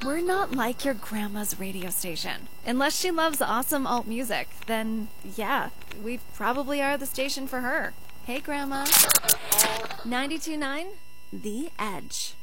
We're not like your grandma's radio station. Unless she loves awesome alt music, then yeah, we probably are the station for her. Hey, Grandma. 92.9, The Edge.